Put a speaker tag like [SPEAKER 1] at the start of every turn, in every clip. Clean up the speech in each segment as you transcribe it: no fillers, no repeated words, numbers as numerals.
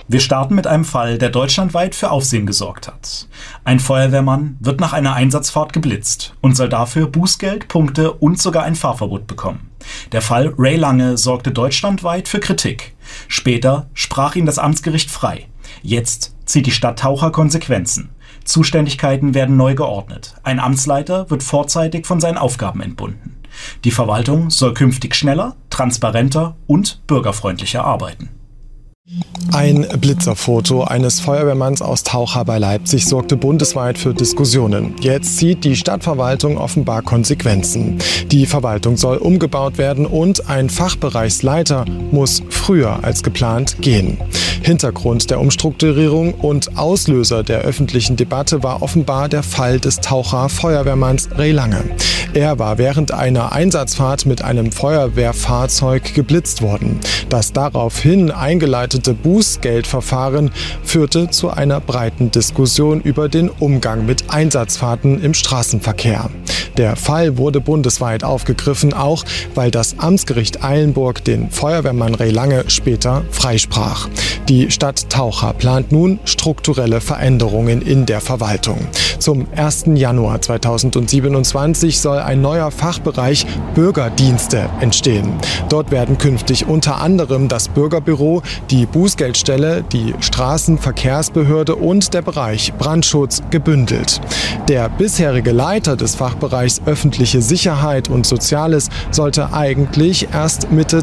[SPEAKER 1] Wir starten mit einem Fall, der deutschlandweit für Aufsehen gesorgt hat. Ein Feuerwehrmann wird nach einer Einsatzfahrt geblitzt und soll dafür Bußgeld, Punkte und sogar ein Fahrverbot bekommen. Der Fall Ray Lange sorgte deutschlandweit für Kritik. Später sprach ihn das Amtsgericht frei. Jetzt zieht die Stadt Taucher Konsequenzen. Zuständigkeiten werden neu geordnet. Ein Amtsleiter wird vorzeitig von seinen Aufgaben entbunden. Die Verwaltung soll künftig schneller, transparenter und bürgerfreundlicher arbeiten.
[SPEAKER 2] Ein Blitzerfoto eines Feuerwehrmanns aus Taucher bei Leipzig sorgte bundesweit für Diskussionen. Jetzt zieht die Stadtverwaltung offenbar Konsequenzen. Die Verwaltung soll umgebaut werden und ein Fachbereichsleiter muss früher als geplant gehen. Hintergrund der Umstrukturierung und Auslöser der öffentlichen Debatte war offenbar der Fall des Taucher Feuerwehrmanns Ray Lange. Er war während einer Einsatzfahrt mit einem Feuerwehrfahrzeug geblitzt worden. Das daraufhin eingeleitete Bußgeldverfahren führte zu einer breiten Diskussion über den Umgang mit Einsatzfahrten im Straßenverkehr. Der Fall wurde bundesweit aufgegriffen, auch weil das Amtsgericht Eilenburg den Feuerwehrmann Ray Lange später freisprach. Die Stadt Taucher plant nun strukturelle Veränderungen in der Verwaltung. Zum 1. Januar 2027 soll ein neuer Fachbereich Bürgerdienste entstehen. Dort werden künftig unter anderem das Bürgerbüro, die Bußgeldstelle, die Straßenverkehrsbehörde und der Bereich Brandschutz gebündelt. Der bisherige Leiter des Fachbereichs öffentliche Sicherheit und Soziales sollte eigentlich erst Mitte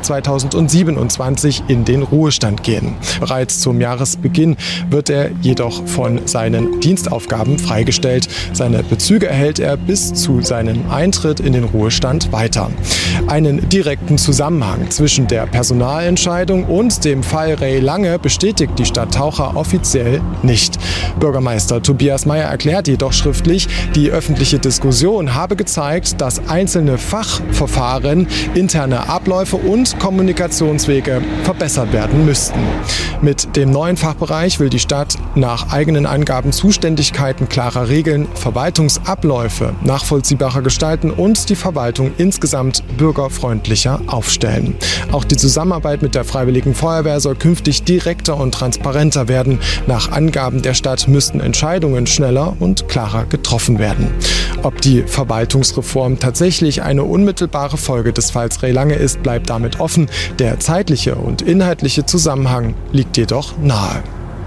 [SPEAKER 2] 2027 in den Ruhestand gehen. Bereits zum Jahresbeginn wird er jedoch von seinen Dienstaufgaben freigestellt. Seine Bezüge erhält er bis zu seinem Eintritt in den Ruhestand weiter. Einen direkten Zusammenhang zwischen der Personalentscheidung und dem Fall Ray Lange bestätigt die Stadt Taucher offiziell nicht. Bürgermeister Tobias Meyer erklärt jedoch schriftlich, die öffentliche Diskussion habe gezeigt, dass einzelne Fachverfahren, interne Abläufe und Kommunikationswege verbessert werden müssten. Mit dem neuen Fachbereich will die Stadt nach eigenen Angaben Zuständigkeiten klarer regeln, Verwaltungsabläufe nachvollziehbarer gestalten und die Verwaltung insgesamt bürgerfreundlicher aufstellen. Auch die Zusammenarbeit mit der Freiwilligen Feuerwehr soll künftig direkter und transparenter werden. Nach Angaben der Stadt müssten Entscheidungen schneller und klarer getroffen werden. Ob die Verwaltungsreform tatsächlich eine unmittelbare Folge des Falls Ray Lange ist, bleibt damit offen. Der zeitliche und inhaltliche Zusammenhang liegt jedoch nahe.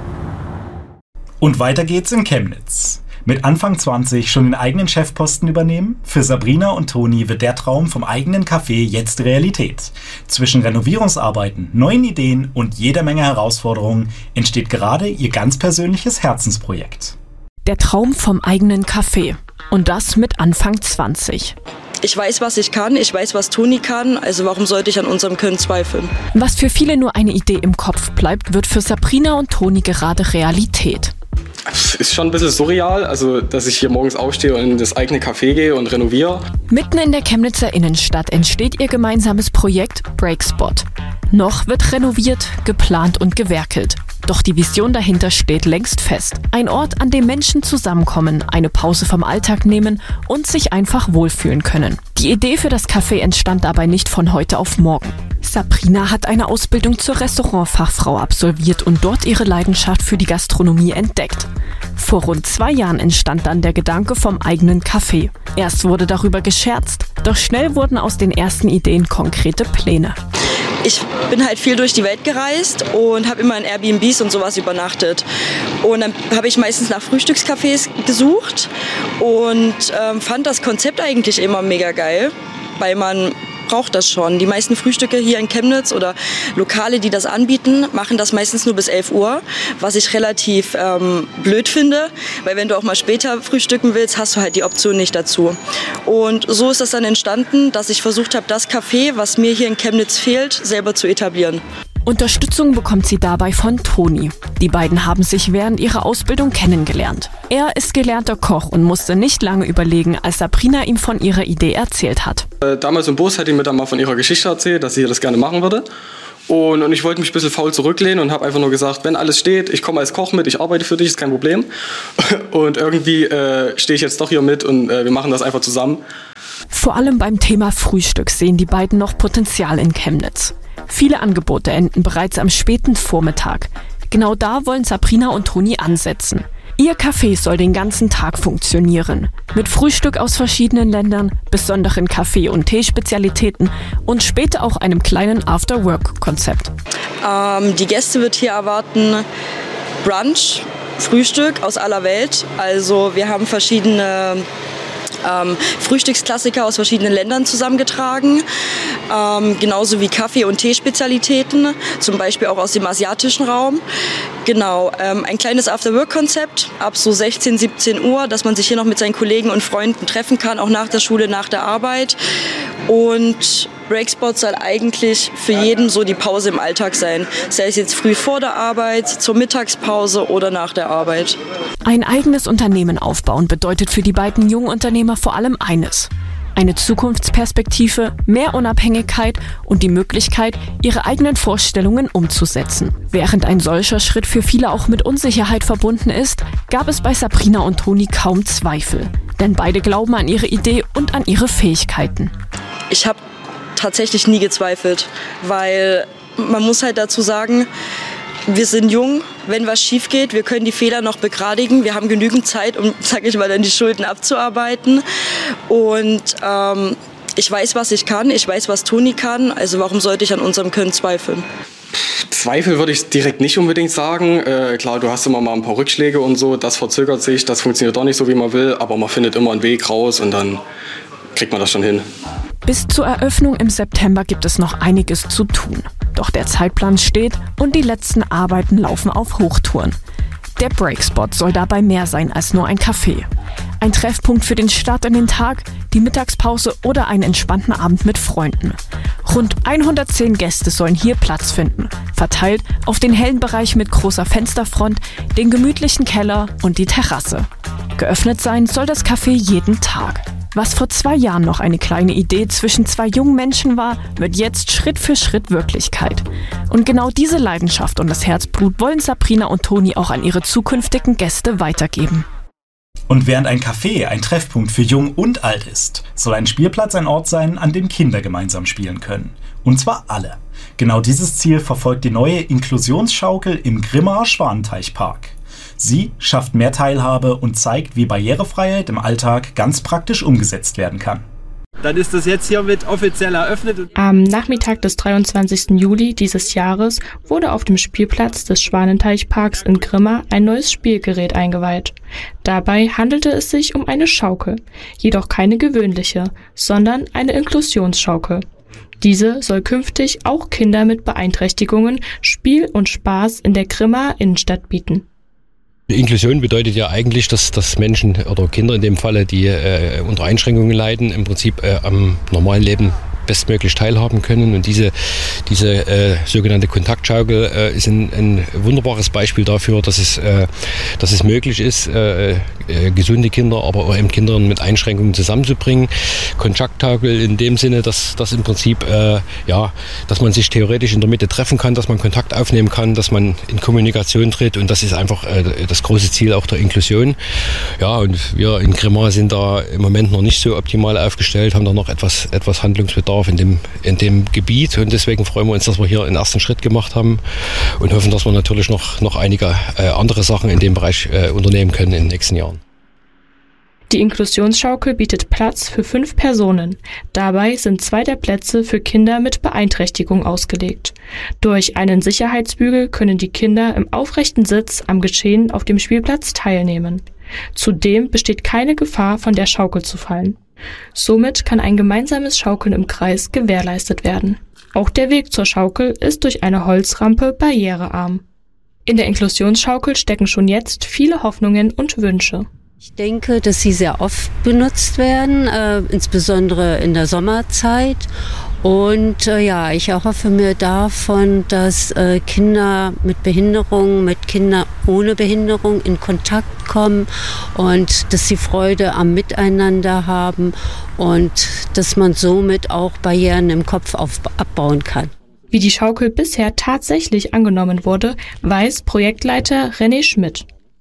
[SPEAKER 1] Und weiter geht's in Chemnitz. Mit Anfang 20 schon den eigenen Chefposten übernehmen? Für Sabrina und Toni wird der Traum vom eigenen Café jetzt Realität. Zwischen Renovierungsarbeiten, neuen Ideen und jeder Menge Herausforderungen entsteht gerade ihr ganz persönliches Herzensprojekt.
[SPEAKER 3] Der Traum vom eigenen Café. Und das mit Anfang 20.
[SPEAKER 4] Ich weiß, was ich kann, ich weiß, was Toni kann, also warum sollte ich an unserem Können zweifeln?
[SPEAKER 3] Was für viele nur eine Idee im Kopf bleibt, wird für Sabrina und Toni gerade Realität.
[SPEAKER 5] Es ist schon ein bisschen surreal, also dass ich hier morgens aufstehe und in das eigene Café gehe und renoviere.
[SPEAKER 3] Mitten in der Chemnitzer Innenstadt entsteht ihr gemeinsames Projekt Breakspot. Noch wird renoviert, geplant und gewerkelt. Doch die Vision dahinter steht längst fest. Ein Ort, an dem Menschen zusammenkommen, eine Pause vom Alltag nehmen und sich einfach wohlfühlen können. Die Idee für das Café entstand dabei nicht von heute auf morgen. Sabrina hat eine Ausbildung zur Restaurantfachfrau absolviert und dort ihre Leidenschaft für die Gastronomie entdeckt. Vor rund 2 Jahren entstand dann der Gedanke vom eigenen Café. Erst wurde darüber gescherzt, doch schnell wurden aus den ersten Ideen konkrete Pläne.
[SPEAKER 4] Ich bin halt viel durch die Welt gereist und habe immer in Airbnbs und sowas übernachtet. Und dann habe ich meistens nach Frühstückscafés gesucht und fand das Konzept eigentlich immer mega geil, weil man braucht das schon. Die meisten Frühstücke hier in Chemnitz oder Lokale, die das anbieten, machen das meistens nur bis 11 Uhr, was ich relativ blöd finde, weil wenn du auch mal später frühstücken willst, hast du halt die Option nicht dazu. Und so ist das dann entstanden, dass ich versucht habe, das Café, was mir hier in Chemnitz fehlt, selber zu etablieren.
[SPEAKER 3] Unterstützung bekommt sie dabei von Toni. Die beiden haben sich während ihrer Ausbildung kennengelernt. Er ist gelernter Koch und musste nicht lange überlegen, als Sabrina ihm von ihrer Idee erzählt hat.
[SPEAKER 5] Damals im Bus hat die mir dann mal von ihrer Geschichte erzählt, dass sie das gerne machen würde. Und ich wollte mich ein bisschen faul zurücklehnen und habe einfach nur gesagt, wenn alles steht, ich komme als Koch mit, ich arbeite für dich, ist kein Problem. Und irgendwie stehe ich jetzt doch hier mit und wir machen das einfach zusammen.
[SPEAKER 3] Vor allem beim Thema Frühstück sehen die beiden noch Potenzial in Chemnitz. Viele Angebote enden bereits am späten Vormittag. Genau da wollen Sabrina und Toni ansetzen. Ihr Café soll den ganzen Tag funktionieren. Mit Frühstück aus verschiedenen Ländern, besonderen Kaffee- und Teespezialitäten und später auch einem kleinen After-Work-Konzept.
[SPEAKER 4] Die Gäste wird hier erwarten Brunch, Frühstück aus aller Welt. Also wir haben verschiedene Frühstücksklassiker aus verschiedenen Ländern zusammengetragen, genauso wie Kaffee- und Teespezialitäten, zum Beispiel auch aus dem asiatischen Raum. Genau, ein kleines After-Work-Konzept ab so 16, 17 Uhr, dass man sich hier noch mit seinen Kollegen und Freunden treffen kann, auch nach der Schule, nach der Arbeit. Und Breakspot soll eigentlich für jeden so die Pause im Alltag sein. Sei es jetzt früh vor der Arbeit, zur Mittagspause oder nach der Arbeit.
[SPEAKER 3] Ein eigenes Unternehmen aufbauen bedeutet für die beiden jungen Unternehmer vor allem eines: eine Zukunftsperspektive, mehr Unabhängigkeit und die Möglichkeit, ihre eigenen Vorstellungen umzusetzen. Während ein solcher Schritt für viele auch mit Unsicherheit verbunden ist, gab es bei Sabrina und Toni kaum Zweifel. Denn beide glauben an ihre Idee und an ihre Fähigkeiten.
[SPEAKER 4] Ich habe tatsächlich nie gezweifelt, weil man muss halt dazu sagen, wir sind jung, wenn was schief geht, wir können die Fehler noch begradigen, wir haben genügend Zeit, um, sag ich mal, dann die Schulden abzuarbeiten und ich weiß, was ich kann, ich weiß, was Toni kann, also warum sollte ich an unserem Können zweifeln?
[SPEAKER 5] Zweifel würde ich direkt nicht unbedingt sagen. Klar, du hast immer mal ein paar Rückschläge und so, das verzögert sich, das funktioniert doch nicht so, wie man will, aber man findet immer einen Weg raus und dann kriegt man das schon hin.
[SPEAKER 3] Bis zur Eröffnung im September gibt es noch einiges zu tun. Doch der Zeitplan steht und die letzten Arbeiten laufen auf Hochtouren. Der Breakspot soll dabei mehr sein als nur ein Café. Ein Treffpunkt für den Start in den Tag, die Mittagspause oder einen entspannten Abend mit Freunden. Rund 110 Gäste sollen hier Platz finden, verteilt auf den hellen Bereich mit großer Fensterfront, den gemütlichen Keller und die Terrasse. Geöffnet sein soll das Café jeden Tag. Was vor 2 Jahren noch eine kleine Idee zwischen 2 jungen Menschen war, wird jetzt Schritt für Schritt Wirklichkeit. Und genau diese Leidenschaft und das Herzblut wollen Sabrina und Toni auch an ihre zukünftigen Gäste weitergeben.
[SPEAKER 1] Und während ein Café ein Treffpunkt für Jung und Alt ist, soll ein Spielplatz ein Ort sein, an dem Kinder gemeinsam spielen können. Und zwar alle. Genau dieses Ziel verfolgt die neue Inklusionsschaukel im Grimmaer Schwanenteichpark. Sie schafft mehr Teilhabe und zeigt, wie Barrierefreiheit im Alltag ganz praktisch umgesetzt werden kann.
[SPEAKER 6] Dann ist das jetzt hiermit offiziell eröffnet.
[SPEAKER 7] Am Nachmittag des 23. Juli dieses Jahres wurde auf dem Spielplatz des Schwanenteichparks in Grimma ein neues Spielgerät eingeweiht. Dabei handelte es sich um eine Schaukel, jedoch keine gewöhnliche, sondern eine Inklusionsschaukel. Diese soll künftig auch Kinder mit Beeinträchtigungen Spiel und Spaß in der Grimmaer Innenstadt bieten.
[SPEAKER 8] Inklusion bedeutet ja eigentlich, dass Menschen oder Kinder in dem Falle, die unter Einschränkungen leiden, im Prinzip am normalen Leben bestmöglich teilhaben können. Und diese sogenannte Kontaktschaukel ist ein wunderbares Beispiel dafür, dass es möglich ist, gesunde Kinder, aber auch eben Kinder mit Einschränkungen zusammenzubringen. Kontaktschaukel in dem Sinne, dass im Prinzip dass man sich theoretisch in der Mitte treffen kann, dass man Kontakt aufnehmen kann, dass man in Kommunikation tritt, und das ist einfach das große Ziel auch der Inklusion. Ja, und wir in Grimmaer sind da im Moment noch nicht so optimal aufgestellt, haben da noch etwas Handlungsbedarf in dem Gebiet, und deswegen freuen wir uns, dass wir hier einen ersten Schritt gemacht haben und hoffen, dass wir natürlich noch einige andere Sachen in dem Bereich unternehmen können in den nächsten Jahren.
[SPEAKER 7] Die Inklusionsschaukel bietet Platz für 5 Personen. Dabei sind 2 der Plätze für Kinder mit Beeinträchtigung ausgelegt. Durch einen Sicherheitsbügel können die Kinder im aufrechten Sitz am Geschehen auf dem Spielplatz teilnehmen. Zudem besteht keine Gefahr, von der Schaukel zu fallen. Somit kann ein gemeinsames Schaukeln im Kreis gewährleistet werden. Auch der Weg zur Schaukel ist durch eine Holzrampe barrierearm. In der Inklusionsschaukel stecken schon jetzt viele Hoffnungen und Wünsche.
[SPEAKER 9] Ich denke, dass sie sehr oft benutzt werden, insbesondere in der Sommerzeit. Und ich hoffe mir davon, dass Kinder mit Behinderung, mit Kindern ohne Behinderung in Kontakt kommen und dass sie Freude am Miteinander haben und dass man somit auch Barrieren im Kopf abbauen kann.
[SPEAKER 7] Wie die Schaukel bisher tatsächlich angenommen wurde, weiß Projektleiter René Schmidt.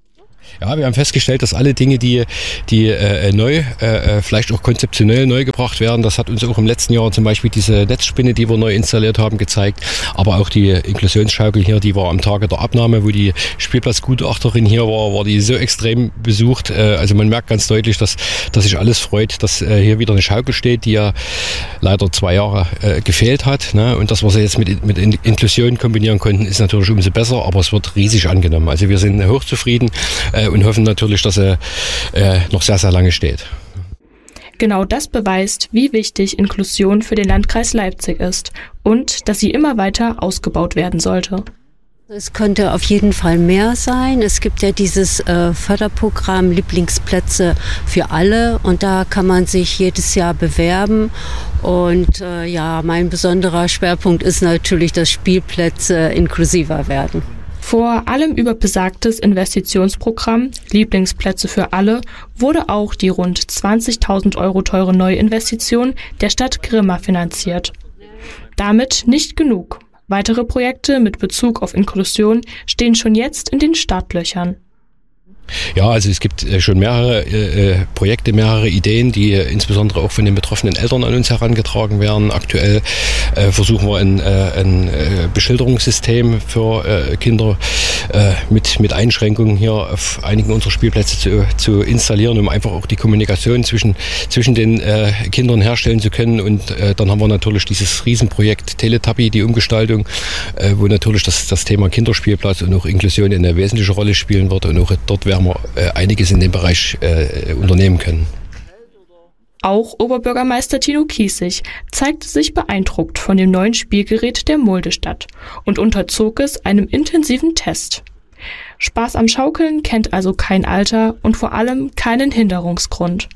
[SPEAKER 8] Ja, wir haben festgestellt, dass alle Dinge, die neu, vielleicht auch konzeptionell neu gebracht werden, das hat uns auch im letzten Jahr zum Beispiel diese Netzspinne, die wir neu installiert haben, gezeigt, aber auch die Inklusionsschaukel hier, die war am Tage der Abnahme, wo die Spielplatzgutachterin hier war die so extrem besucht. Also man merkt ganz deutlich, dass sich alles freut, dass hier wieder eine Schaukel steht, die ja leider 2 Jahre gefehlt hat. Ne? Und das, was wir jetzt mit Inklusion kombinieren konnten, ist natürlich umso besser, aber es wird riesig angenommen. Also wir sind hochzufrieden und hoffen natürlich, dass er noch sehr, sehr lange steht.
[SPEAKER 7] Genau das beweist, wie wichtig Inklusion für den Landkreis Leipzig ist und dass sie immer weiter ausgebaut werden sollte.
[SPEAKER 9] Es könnte auf jeden Fall mehr sein. Es gibt ja dieses Förderprogramm Lieblingsplätze für alle und da kann man sich jedes Jahr bewerben. Und mein besonderer Schwerpunkt ist natürlich, dass Spielplätze inklusiver werden.
[SPEAKER 7] Vor allem über besagtes Investitionsprogramm Lieblingsplätze für alle wurde auch die rund 20.000 € teure Neuinvestition der Stadt Grimma finanziert. Damit nicht genug. Weitere Projekte mit Bezug auf Inklusion stehen schon jetzt in den Startlöchern.
[SPEAKER 8] Ja, also es gibt schon mehrere Projekte, mehrere Ideen, die insbesondere auch von den betroffenen Eltern an uns herangetragen werden. Aktuell versuchen wir ein Beschilderungssystem für Kinder mit Einschränkungen hier auf einigen unserer Spielplätze zu installieren, um einfach auch die Kommunikation zwischen den Kindern herstellen zu können. Und dann haben wir natürlich dieses Riesenprojekt Teletubby, die Umgestaltung, wo natürlich das Thema Kinderspielplatz und auch Inklusion eine wesentliche Rolle spielen wird. Und auch dort werden wir einiges in dem Bereich unternehmen können.
[SPEAKER 7] Auch Oberbürgermeister Tino Kiesig zeigte sich beeindruckt von dem neuen Spielgerät der Mulde-Stadt und unterzog es einem intensiven Test. Spaß am Schaukeln kennt also kein Alter und vor allem keinen Hinderungsgrund.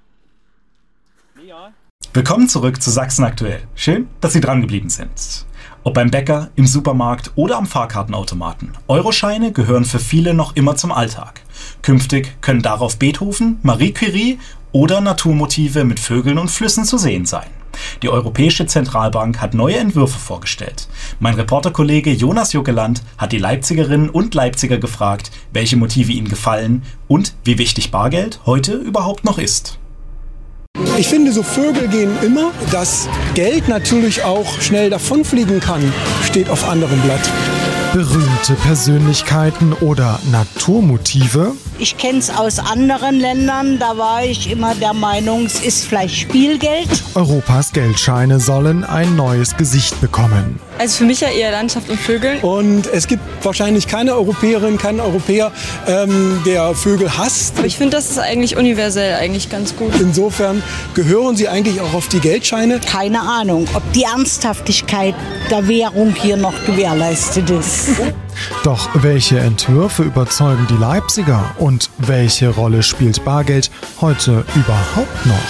[SPEAKER 1] Willkommen zurück zu Sachsen aktuell. Schön, dass Sie dran geblieben sind. Ob beim Bäcker, im Supermarkt oder am Fahrkartenautomaten. Euroscheine gehören für viele noch immer zum Alltag. Künftig können darauf Beethoven, Marie Curie oder Naturmotive mit Vögeln und Flüssen zu sehen sein. Die Europäische Zentralbank hat neue Entwürfe vorgestellt. Mein Reporterkollege Jonas Juckeland hat die Leipzigerinnen und Leipziger gefragt, welche Motive ihnen gefallen und wie wichtig Bargeld heute überhaupt noch ist.
[SPEAKER 2] Ich finde, so Vögel gehen immer. Dass Geld natürlich auch schnell davonfliegen kann, steht auf anderem Blatt. Berühmte Persönlichkeiten oder Naturmotive?
[SPEAKER 10] Ich kenne es aus anderen Ländern, da war ich immer der Meinung, es ist vielleicht Spielgeld.
[SPEAKER 2] Europas Geldscheine sollen ein neues Gesicht bekommen.
[SPEAKER 11] Also für mich ja eher Landschaft und Vögel.
[SPEAKER 2] Und es gibt wahrscheinlich keine Europäerin, keinen Europäer, der Vögel hasst.
[SPEAKER 11] Aber ich finde, das ist eigentlich universell eigentlich ganz gut.
[SPEAKER 2] Insofern gehören sie eigentlich auch auf die Geldscheine.
[SPEAKER 10] Keine Ahnung, ob die Ernsthaftigkeit der Währung hier noch gewährleistet ist.
[SPEAKER 2] Doch welche Entwürfe überzeugen die Leipziger und welche Rolle spielt Bargeld heute überhaupt noch?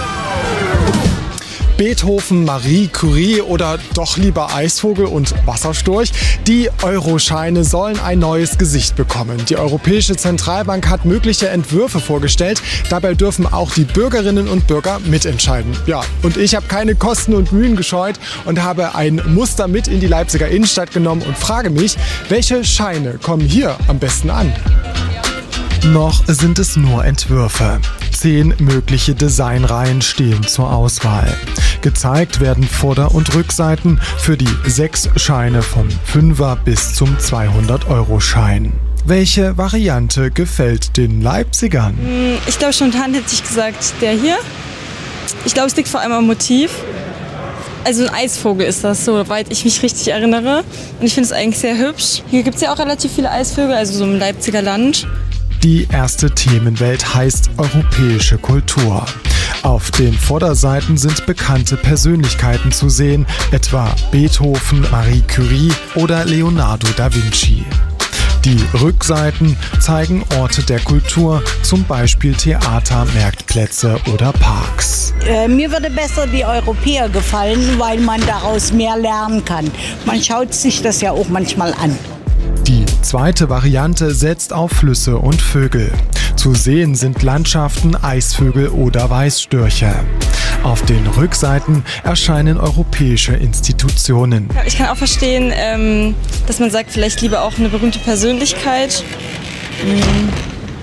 [SPEAKER 2] Beethoven, Marie Curie oder doch lieber Eisvogel und Wasserstorch? Die Euroscheine sollen ein neues Gesicht bekommen. Die Europäische Zentralbank hat mögliche Entwürfe vorgestellt. Dabei dürfen auch die Bürgerinnen und Bürger mitentscheiden. Ja, und ich habe keine Kosten und Mühen gescheut und habe ein Muster mit in die Leipziger Innenstadt genommen und frage mich, welche Scheine kommen hier am besten an? Noch sind es nur Entwürfe. 10 mögliche Designreihen stehen zur Auswahl. Gezeigt werden Vorder- und Rückseiten für die 6 Scheine vom 5er bis zum 200-Euro-Schein. Welche Variante gefällt den Leipzigern?
[SPEAKER 11] Ich glaube, spontan hätte ich gesagt, der hier. Ich glaube, es liegt vor allem am Motiv. Also ein Eisvogel ist das, soweit ich mich richtig erinnere. Und ich finde es eigentlich sehr hübsch. Hier gibt es ja auch relativ viele Eisvögel, also so im Leipziger Land.
[SPEAKER 2] Die erste Themenwelt heißt Europäische Kultur. Auf den Vorderseiten sind bekannte Persönlichkeiten zu sehen, etwa Beethoven, Marie Curie oder Leonardo da Vinci. Die Rückseiten zeigen Orte der Kultur, zum Beispiel Theater, Marktplätze oder Parks.
[SPEAKER 10] Mir würde besser die Europäer gefallen, weil man daraus mehr lernen kann. Man schaut sich das ja auch manchmal an.
[SPEAKER 2] Die zweite Variante setzt auf Flüsse und Vögel. Zu sehen sind Landschaften, Eisvögel oder Weißstörche. Auf den Rückseiten erscheinen europäische Institutionen.
[SPEAKER 11] Ich kann auch verstehen, dass man sagt, vielleicht lieber auch eine berühmte Persönlichkeit.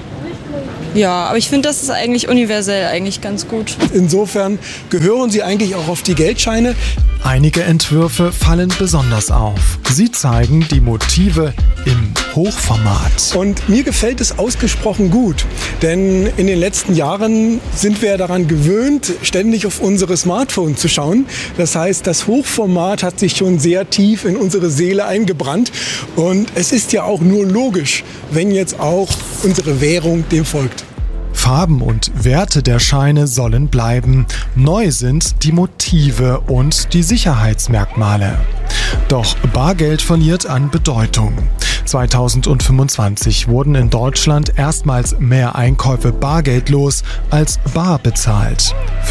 [SPEAKER 11] Ja, aber ich finde, das ist eigentlich universell eigentlich ganz gut.
[SPEAKER 2] Insofern gehören sie eigentlich auch auf die Geldscheine.
[SPEAKER 12] Einige Entwürfe fallen besonders auf. Sie zeigen die Motive im Hochformat.
[SPEAKER 2] Und mir gefällt es ausgesprochen gut, denn in den letzten Jahren sind wir daran gewöhnt, ständig auf unsere Smartphones zu schauen. Das heißt, das Hochformat hat sich schon sehr tief in unsere Seele eingebrannt. Und es ist ja auch nur logisch, wenn jetzt auch unsere Währung dem folgt.
[SPEAKER 12] Farben und Werte der Scheine sollen bleiben. Neu sind die Motive und die Sicherheitsmerkmale. Doch Bargeld verliert an Bedeutung. 2025 wurden in Deutschland erstmals mehr Einkäufe bargeldlos als bar bezahlt.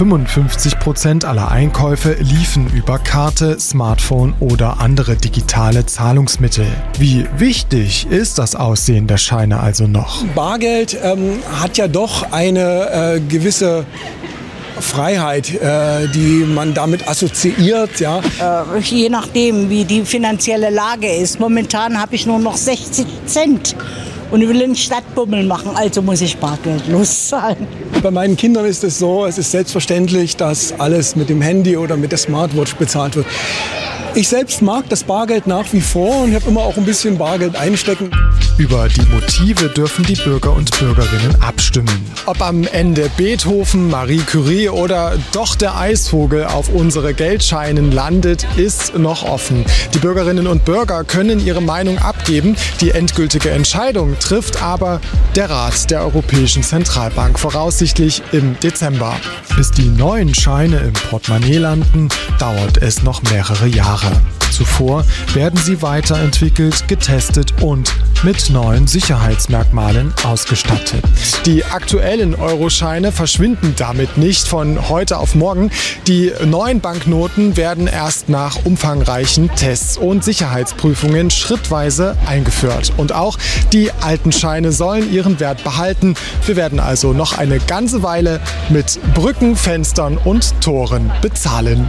[SPEAKER 12] 55% aller Einkäufe liefen über Karte, Smartphone oder andere digitale Zahlungsmittel. Wie wichtig ist das Aussehen der Scheine also noch?
[SPEAKER 2] Bargeld hat ja doch eine gewisse Freiheit, die man damit assoziiert. Ja.
[SPEAKER 10] Je nachdem, wie die finanzielle Lage ist. Momentan habe ich nur noch 60 Cent und ich will einen Stadtbummel machen, also muss ich bargeldlos zahlen.
[SPEAKER 2] Bei meinen Kindern ist es so, es ist selbstverständlich, dass alles mit dem Handy oder mit der Smartwatch bezahlt wird. Ich selbst mag das Bargeld nach wie vor und habe immer auch ein bisschen Bargeld einstecken.
[SPEAKER 12] Über die Motive dürfen die Bürger und Bürgerinnen abstimmen.
[SPEAKER 2] Ob am Ende Beethoven, Marie Curie oder doch der Eisvogel auf unsere Geldscheinen landet, ist noch offen. Die Bürgerinnen und Bürger können ihre Meinung abgeben. Die endgültige Entscheidung trifft aber der Rat der Europäischen Zentralbank, voraussichtlich im Dezember.
[SPEAKER 12] Bis die neuen Scheine im Portemonnaie landen, dauert es noch mehrere Jahre. Zuvor werden sie weiterentwickelt, getestet und mit neuen Sicherheitsmerkmalen ausgestattet.
[SPEAKER 2] Die aktuellen Euroscheine verschwinden damit nicht von heute auf morgen. Die neuen Banknoten werden erst nach umfangreichen Tests und Sicherheitsprüfungen schrittweise eingeführt. Und auch die alten Scheine sollen ihren Wert behalten. Wir werden also noch eine ganze Weile mit Brücken, Fenstern und Toren bezahlen.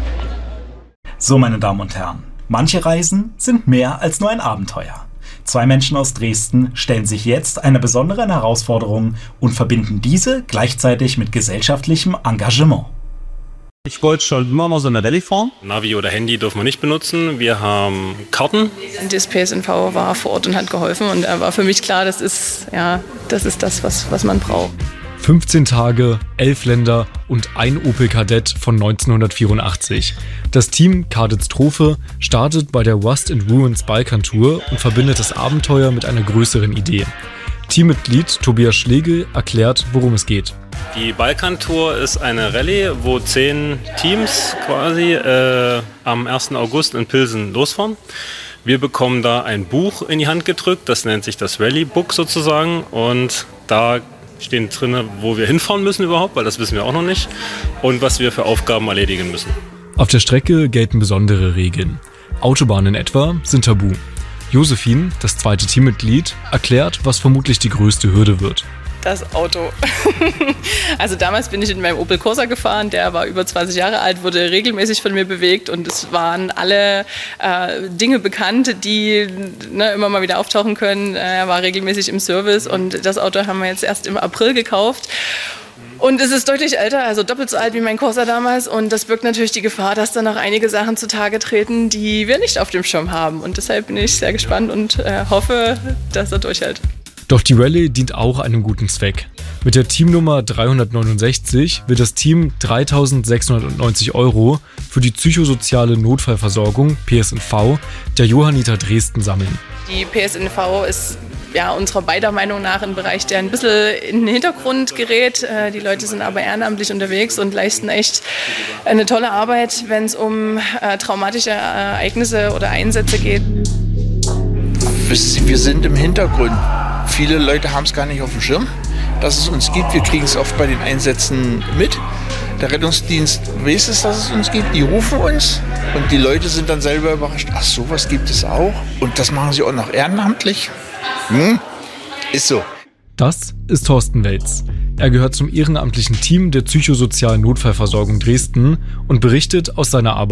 [SPEAKER 1] So, meine Damen und Herren, manche Reisen sind mehr als nur ein Abenteuer. 2 Menschen aus Dresden stellen sich jetzt einer besonderen Herausforderung und verbinden diese gleichzeitig mit gesellschaftlichem Engagement.
[SPEAKER 13] Ich wollte schon immer mal so eine Rallye fahren.
[SPEAKER 14] Navi oder Handy dürfen wir nicht benutzen. Wir haben Karten.
[SPEAKER 15] Das PSNV war vor Ort und hat geholfen und da war für mich klar, das ist das, was man braucht.
[SPEAKER 16] 15 Tage, 11 Länder und ein Opel Kadett von 1984. Das Team Kadett-Strophe startet bei der Rust and Ruins Balkan-Tour und verbindet das Abenteuer mit einer größeren Idee. Teammitglied Tobias Schlegel erklärt, worum es geht.
[SPEAKER 14] Die Balkan-Tour ist eine Rallye, wo 10 Teams quasi am 1. August in Pilsen losfahren. Wir bekommen da ein Buch in die Hand gedrückt, das nennt sich das Rally Book sozusagen und da stehen drin, wo wir hinfahren müssen überhaupt, weil das wissen wir auch noch nicht und was wir für Aufgaben erledigen müssen.
[SPEAKER 16] Auf der Strecke gelten besondere Regeln. Autobahnen etwa sind tabu. Josephine, das zweite Teammitglied, erklärt, was vermutlich die größte Hürde wird.
[SPEAKER 15] Das Auto. Also damals bin ich in meinem Opel Corsa gefahren, der war über 20 Jahre alt, wurde regelmäßig von mir bewegt und es waren alle Dinge bekannt, die immer mal wieder auftauchen können. Er war regelmäßig im Service und das Auto haben wir jetzt erst im April gekauft. Und es ist deutlich älter, also doppelt so alt wie mein Corsa damals und das birgt natürlich die Gefahr, dass da noch einige Sachen zutage treten, die wir nicht auf dem Schirm haben. Und deshalb bin ich sehr gespannt und hoffe, dass er durchhält.
[SPEAKER 16] Doch die Rallye dient auch einem guten Zweck. Mit der Teamnummer 369 will das Team 3.690 € für die psychosoziale Notfallversorgung PSNV der Johanniter Dresden sammeln.
[SPEAKER 15] Die PSNV ist unserer beider Meinung nach ein Bereich, der ein bisschen in den Hintergrund gerät. Die Leute sind aber ehrenamtlich unterwegs und leisten echt eine tolle Arbeit, wenn es um traumatische Ereignisse oder Einsätze geht.
[SPEAKER 17] Wir sind im Hintergrund. Viele Leute haben es gar nicht auf dem Schirm, dass es uns gibt. Wir kriegen es oft bei den Einsätzen mit. Der Rettungsdienst weiß es, dass es uns gibt. Die rufen uns und die Leute sind dann selber überrascht. Ach, sowas gibt es auch. Und das machen sie auch noch ehrenamtlich. Ist so.
[SPEAKER 16] Das ist Thorsten Welz. Er gehört zum ehrenamtlichen Team der psychosozialen Notfallversorgung Dresden und berichtet aus seiner Arbeit.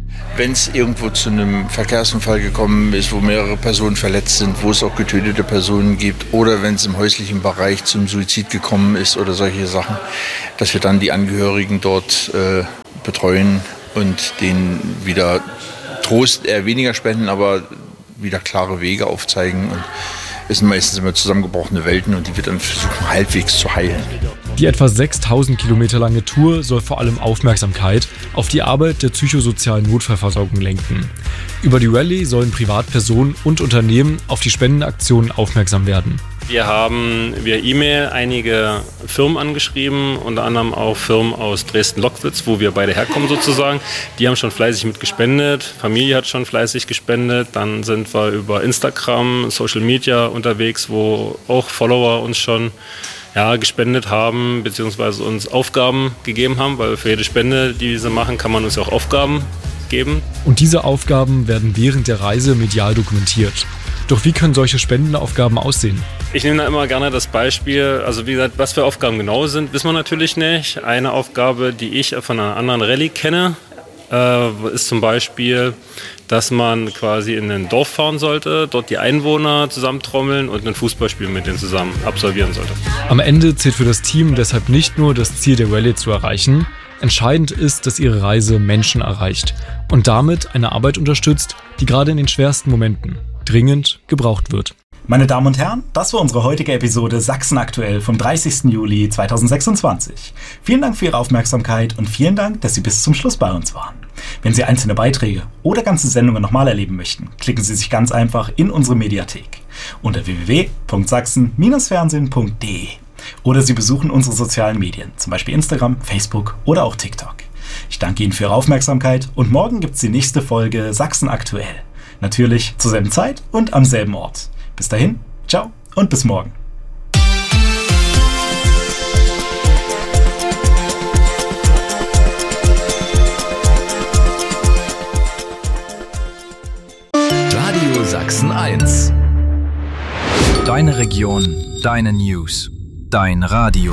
[SPEAKER 17] Wenn es irgendwo zu einem Verkehrsunfall gekommen ist, wo mehrere Personen verletzt sind, wo es auch getötete Personen gibt oder wenn es im häuslichen Bereich zum Suizid gekommen ist oder solche Sachen, dass wir dann die Angehörigen dort betreuen und denen wieder Trost eher weniger spenden, aber wieder klare Wege aufzeigen. Und es sind meistens immer zusammengebrochene Welten und die wir dann versuchen halbwegs zu heilen.
[SPEAKER 16] Die etwa 6000 Kilometer lange Tour soll vor allem Aufmerksamkeit auf die Arbeit der psychosozialen Notfallversorgung lenken. Über die Rallye sollen Privatpersonen und Unternehmen auf die Spendenaktionen aufmerksam werden.
[SPEAKER 14] Wir haben via E-Mail einige Firmen angeschrieben, unter anderem auch Firmen aus Dresden-Lockwitz, wo wir beide herkommen sozusagen. Die haben schon fleißig mit gespendet, Familie hat schon fleißig gespendet. Dann sind wir über Instagram, Social Media unterwegs, wo auch Follower uns schon gespendet haben, beziehungsweise uns Aufgaben gegeben haben, weil für jede Spende, die sie machen, kann man uns ja auch Aufgaben geben.
[SPEAKER 16] Und diese Aufgaben werden während der Reise medial dokumentiert. Doch wie können solche Spendenaufgaben aussehen?
[SPEAKER 14] Ich nehme da immer gerne das Beispiel, also wie gesagt, was für Aufgaben genau sind, wissen wir natürlich nicht. Eine Aufgabe, die ich von einer anderen Rallye kenne, ist zum Beispiel, dass man quasi in ein Dorf fahren sollte, dort die Einwohner zusammentrommeln und ein Fußballspiel mit denen zusammen absolvieren sollte.
[SPEAKER 16] Am Ende zählt für das Team deshalb nicht nur das Ziel der Rallye zu erreichen. Entscheidend ist, dass ihre Reise Menschen erreicht und damit eine Arbeit unterstützt, die gerade in den schwersten Momenten dringend gebraucht wird.
[SPEAKER 1] Meine Damen und Herren, das war unsere heutige Episode Sachsen aktuell vom 30. Juli 2026. Vielen Dank für Ihre Aufmerksamkeit und vielen Dank, dass Sie bis zum Schluss bei uns waren. Wenn Sie einzelne Beiträge oder ganze Sendungen nochmal erleben möchten, klicken Sie sich ganz einfach in unsere Mediathek unter www.sachsen-fernsehen.de oder Sie besuchen unsere sozialen Medien, zum Beispiel Instagram, Facebook oder auch TikTok. Ich danke Ihnen für Ihre Aufmerksamkeit und morgen gibt es die nächste Folge Sachsen aktuell. Natürlich zur selben Zeit und am selben Ort. Bis dahin, ciao und bis morgen.
[SPEAKER 18] Radio Sachsen 1. Deine Region, deine News, dein Radio.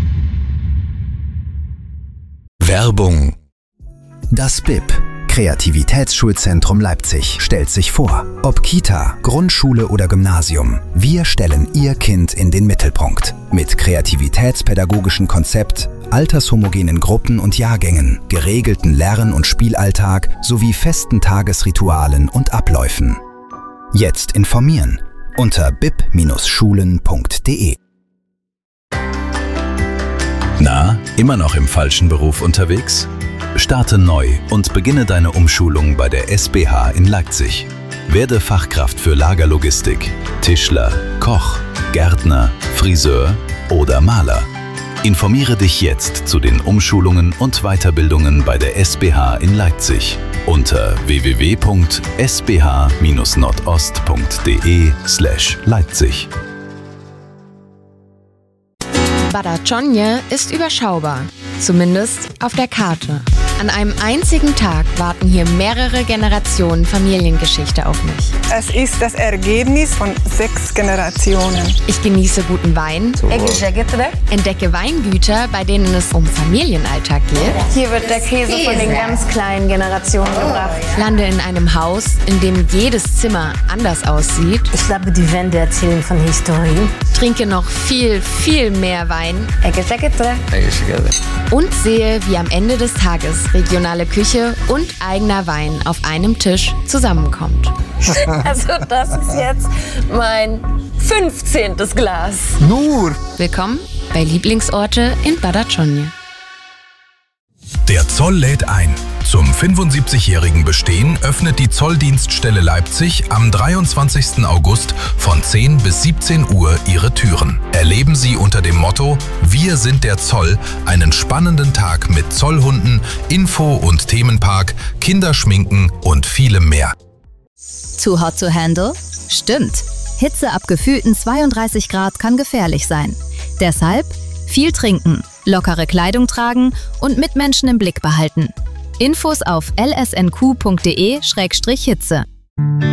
[SPEAKER 19] Werbung. Das BIP, Kreativitätsschulzentrum Leipzig, stellt sich vor. Ob Kita, Grundschule oder Gymnasium, wir stellen Ihr Kind in den Mittelpunkt. Mit kreativitätspädagogischem Konzept, altershomogenen Gruppen und Jahrgängen, geregelten Lern- und Spielalltag sowie festen Tagesritualen und Abläufen. Jetzt informieren unter bip-schulen.de.
[SPEAKER 20] Na, immer noch im falschen Beruf unterwegs? Starte neu und beginne deine Umschulung bei der SBH in Leipzig. Werde Fachkraft für Lagerlogistik, Tischler, Koch, Gärtner, Friseur oder Maler. Informiere dich jetzt zu den Umschulungen und Weiterbildungen bei der SBH in Leipzig unter www.sbh-nordost.de/Leipzig.
[SPEAKER 21] Badatschonie ist überschaubar, zumindest auf der Karte. An einem einzigen Tag warten hier mehrere Generationen Familiengeschichte auf mich.
[SPEAKER 22] Es ist das Ergebnis von 6 Generationen.
[SPEAKER 21] Ich genieße guten Wein, entdecke Weingüter, bei denen es um Familienalltag geht.
[SPEAKER 23] Hier wird der Käse von den ganz kleinen Generationen gebracht.
[SPEAKER 21] Lande in einem Haus, in dem jedes Zimmer anders aussieht.
[SPEAKER 23] Ich glaube, die Wände erzählen von Historien.
[SPEAKER 21] Trinke noch viel, viel mehr Wein. Und sehe, wie am Ende des Tages regionale Küche und eigener Wein auf einem Tisch zusammenkommt.
[SPEAKER 23] Also das ist jetzt mein 15. Glas.
[SPEAKER 21] Nur! Willkommen bei Lieblingsorte in Badatschonie.
[SPEAKER 24] Der Zoll lädt ein. Zum 75-jährigen Bestehen öffnet die Zolldienststelle Leipzig am 23. August von 10 bis 17 Uhr ihre Türen. Erleben Sie unter dem Motto „Wir sind der Zoll" einen spannenden Tag mit Zollhunden, Info- und Themenpark, Kinderschminken und vielem mehr.
[SPEAKER 25] Too hot to handle? Stimmt. Hitze ab gefühlten 32 Grad kann gefährlich sein. Deshalb viel trinken, lockere Kleidung tragen und Mitmenschen im Blick behalten. Infos auf lsnq.de/Hitze.